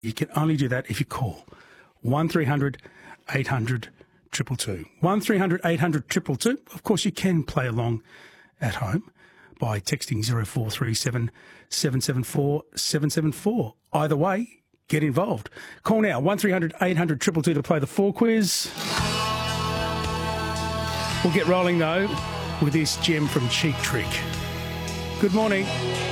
You can only do that if you call 1300 800 222. 1300 800 222. Of course, you can play along at home by texting 0437 774 774. Either way, get involved. Call now, 1300 800 222 to play the 4 quiz. We'll get rolling, though, with this gem from Cheap Trick. Good morning.